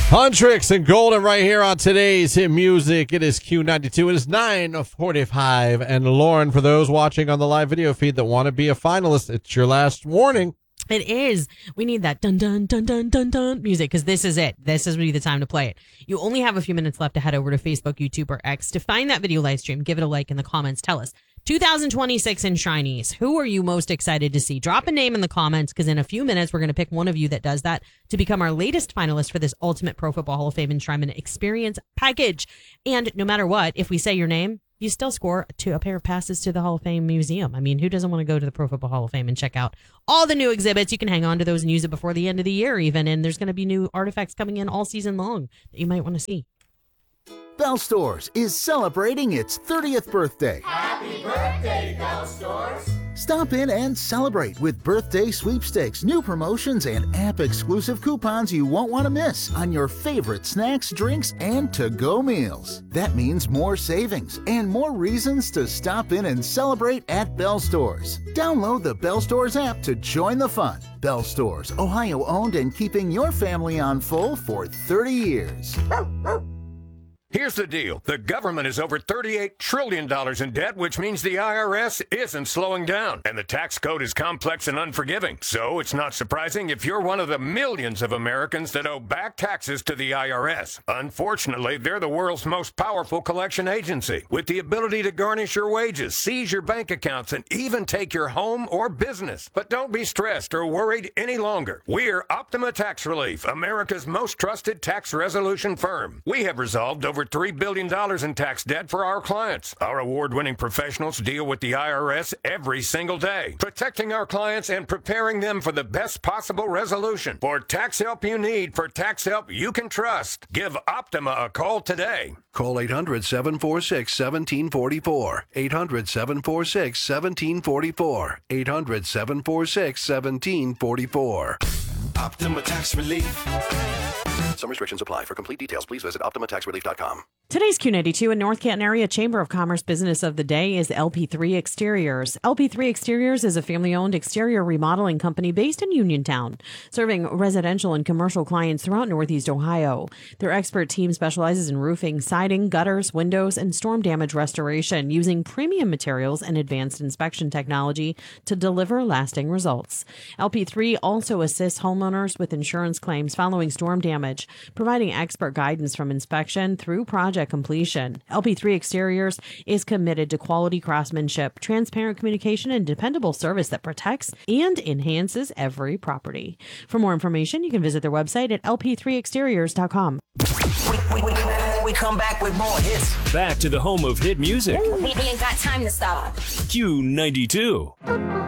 Huntrix and Golden right here on today's hit music. It is Q92. It is 9:45. And Lauren, for those watching on the live video feed that want to be a finalist, it's your last warning. It is. We need that dun dun dun dun dun dun music because this is it. This is really the time to play it. You only have a few minutes left to head over to Facebook, YouTube, or X to find that video live stream. Give it a like in the comments. Tell us 2026 in Shinies. Who are you most excited to see? Drop a name in the comments because in a few minutes we're going to pick one of you that does that to become our latest finalist for this Ultimate Pro Football Hall of Fame Enshrinement Experience package. And no matter what, if we say your name, you still score a pair of passes to the Hall of Fame Museum. I mean, who doesn't want to go to the Pro Football Hall of Fame and check out all the new exhibits? You can hang on to those and use it before the end of the year even, and there's going to be new artifacts coming in all season long that you might want to see. Bell Stores is celebrating its 30th birthday. Happy birthday, Bell Stores! Stop in and celebrate with birthday sweepstakes, new promotions, and app-exclusive coupons you won't want to miss on your favorite snacks, drinks, and to-go meals. That means more savings and more reasons to stop in and celebrate at Bell Stores. Download the Bell Stores app to join the fun. Bell Stores, Ohio-owned and keeping your family on full for 30 years. Here's the deal. The government is over $38 trillion in debt, which means the IRS isn't slowing down. And the tax code is complex and unforgiving. So it's not surprising if you're one of the millions of Americans that owe back taxes to the IRS. Unfortunately, they're the world's most powerful collection agency, with the ability to garnish your wages, seize your bank accounts, and even take your home or business. But don't be stressed or worried any longer. We're Optima Tax Relief, America's most trusted tax resolution firm. We have resolved over $3 billion in tax debt for our clients. Our award-winning professionals deal with the IRS every single day, protecting our clients and preparing them for the best possible resolution. For tax help you need, for tax help you can trust, give Optima a call today. Call 800-746-1744. 800-746-1744. 800-746-1744. Optima Tax Relief. Some restrictions apply. For complete details, please visit OptimaTaxRelief.com. Today's Q92 in North Canton Area Chamber of Commerce business of the day is LP3 Exteriors. LP3 Exteriors is a family-owned exterior remodeling company based in Uniontown, serving residential and commercial clients throughout Northeast Ohio. Their expert team specializes in roofing, siding, gutters, windows, and storm damage restoration using premium materials and advanced inspection technology to deliver lasting results. LP3 also assists homeowners with insurance claims following storm damage, providing expert guidance from inspection through project completion. LP3 Exteriors is committed to quality craftsmanship, transparent communication, and dependable service that protects and enhances every property. For more information, you can visit their website at lp3exteriors.com. We come back with more hits. Back to the home of hit music. We ain't got time to stop. Q92.